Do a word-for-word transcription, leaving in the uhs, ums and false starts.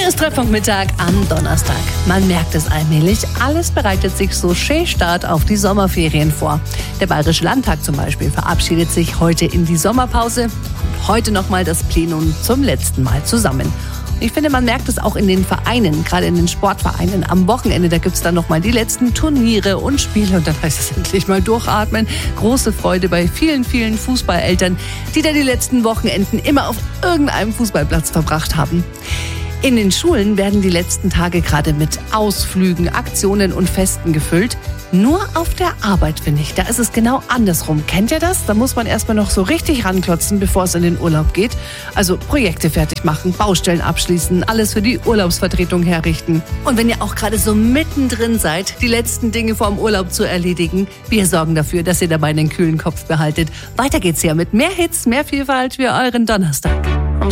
Hier ist Treffpunkt-Mittag am Donnerstag. Man merkt es allmählich, alles bereitet sich so schön Start auf die Sommerferien vor. Der Bayerische Landtag zum Beispiel verabschiedet sich heute in die Sommerpause und heute nochmal das Plenum zum letzten Mal zusammen. Ich finde, man merkt es auch in den Vereinen, gerade in den Sportvereinen. Am Wochenende, da gibt es dann nochmal die letzten Turniere und Spiele und dann heißt es endlich mal durchatmen. Große Freude bei vielen, vielen Fußballeltern, die da die letzten Wochenenden immer auf irgendeinem Fußballplatz verbracht haben. In den Schulen werden die letzten Tage gerade mit Ausflügen, Aktionen und Festen gefüllt. Nur auf der Arbeit, finde ich, da ist es genau andersrum. Kennt ihr das? Da muss man erstmal noch so richtig ranklotzen, bevor es in den Urlaub geht. Also Projekte fertig machen, Baustellen abschließen, alles für die Urlaubsvertretung herrichten. Und wenn ihr auch gerade so mittendrin seid, die letzten Dinge vor dem Urlaub zu erledigen, wir sorgen dafür, dass ihr dabei einen kühlen Kopf behaltet. Weiter geht's ja mit mehr Hits, mehr Vielfalt für euren Donnerstag.